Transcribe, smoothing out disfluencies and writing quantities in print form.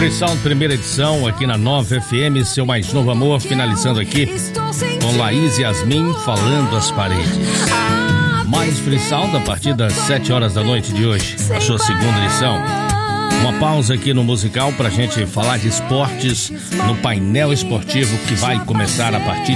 Free Sound, primeira edição aqui na Nova FM, seu mais novo amor, finalizando aqui com Laís e Yasmin, Falando às Paredes. Mais Free Sound a partir das 7 horas da noite de hoje, a sua segunda edição. Uma pausa aqui no musical pra gente falar de esportes no painel esportivo que vai começar a partir